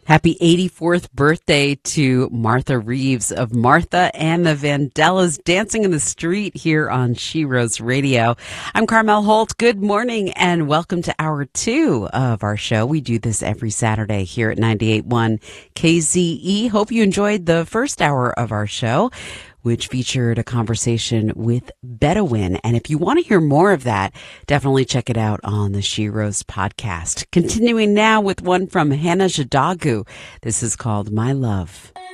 Happy 84th birthday to Martha Reeves of Martha and the Vandellas dancing in the street here on She Rose Radio. I'm Carmel Holt. Good morning and welcome to hour 2 of our show. We do this every Saturday here at 98.1 KZE. Hope you enjoyed the first hour of our show, which featured a conversation with Bedouin. And if you want to hear more of that, definitely check it out on the She Rose podcast. Continuing now with one from Hannah Jadagu. This is called My Love.